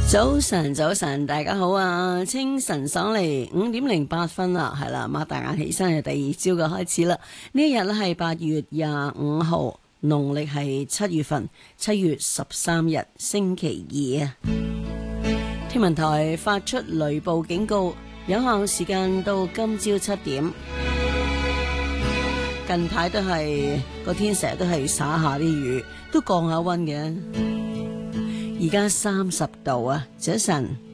早晨，早晨，大家好啊！清晨爽利5:08啦，係啦，擘大眼起身係第二朝嘅開始啦。呢一日咧係8月25號，農曆係7月份7月13日星期二啊。天文台發出雷暴警告，有效時間到今朝7點。近排都係個天成日都係灑下啲雨，都降下溫嘅。而家30度啊，早晨。